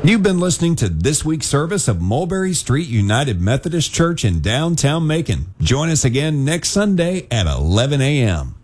You've been listening to this week's service of Mulberry Street United Methodist Church in downtown Macon. Join us again next Sunday at 11 a.m.